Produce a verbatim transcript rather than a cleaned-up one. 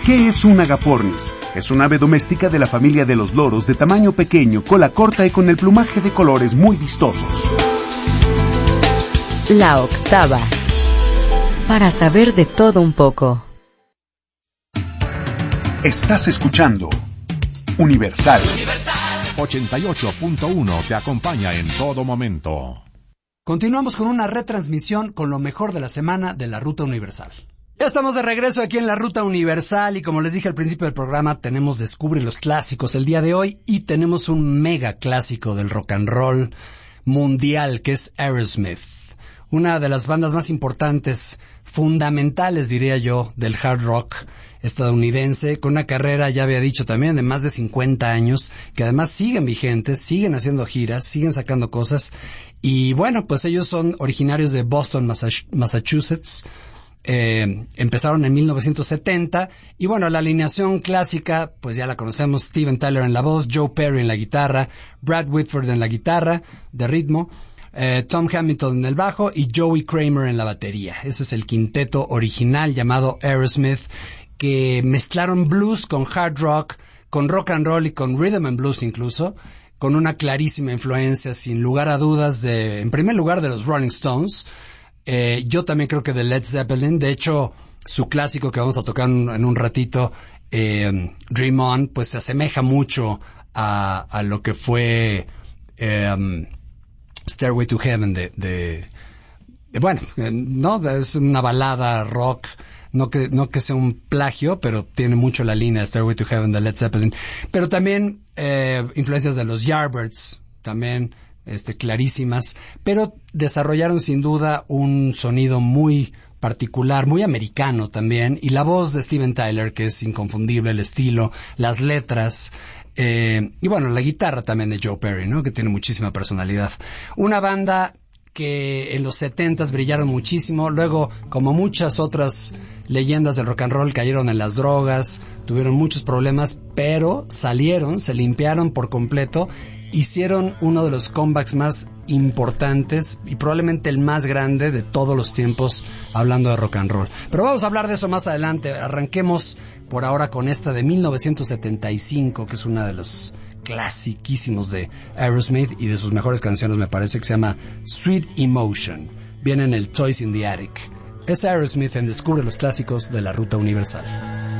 ¿Qué es un agapornis? Es un ave doméstica de la familia de los loros de tamaño pequeño, cola corta y con el plumaje de colores muy vistosos. La octava. Para saber de todo un poco. Estás escuchando Universal. Universal. ochenta y ocho punto uno te acompaña en todo momento. Continuamos con una retransmisión con lo mejor de la semana de la Ruta Universal. Ya estamos de regreso aquí en la Ruta Universal y como les dije al principio del programa, tenemos Descubre los Clásicos el día de hoy y tenemos un mega clásico del rock and roll mundial que es Aerosmith. Una de las bandas más importantes, fundamentales diría yo, del hard rock estadounidense, con una carrera, ya había dicho también, de más de cincuenta años, que además siguen vigentes, siguen haciendo giras, siguen sacando cosas. Y bueno, pues ellos son originarios de Boston, Massachusetts. Eh, empezaron en mil novecientos setenta y bueno, la alineación clásica pues ya la conocemos: Steven Tyler en la voz, Joe Perry en la guitarra, Brad Whitford en la guitarra de ritmo, eh, Tom Hamilton en el bajo y Joey Kramer en la batería. Ese es el quinteto original llamado Aerosmith, que mezclaron blues con hard rock, con rock and roll y con rhythm and blues incluso, con una clarísima influencia sin lugar a dudas de, en primer lugar, de los Rolling Stones. Eh, yo también creo que de Led Zeppelin. De hecho, su clásico que vamos a tocar en, en un ratito, eh, Dream On, pues se asemeja mucho a, a lo que fue eh, Stairway to Heaven de, de, de bueno, eh, no, es una balada rock, no que, no que sea un plagio, pero tiene mucho la línea de Stairway to Heaven de Led Zeppelin. Pero también eh, influencias de los Yardbirds, también Este, clarísimas, pero desarrollaron sin duda un sonido muy particular, muy americano también, y la voz de Steven Tyler, que es inconfundible, el estilo, las letras, eh, y bueno, la guitarra también de Joe Perry, ¿no?, que tiene muchísima personalidad. Una banda que en los setentas brillaron muchísimo, luego, como muchas otras leyendas del rock and roll, cayeron en las drogas, tuvieron muchos problemas, pero salieron, se limpiaron por completo, hicieron uno de los comebacks más importantes y probablemente el más grande de todos los tiempos hablando de rock and roll. Pero vamos a hablar de eso más adelante. Arranquemos por ahora con esta de mil novecientos setenta y cinco, que es una de los clasiquísimos de Aerosmith y de sus mejores canciones, me parece, que se llama Sweet Emotion. Viene en el Toys in the Attic. Es Aerosmith en Descubre los Clásicos de la Ruta Universal.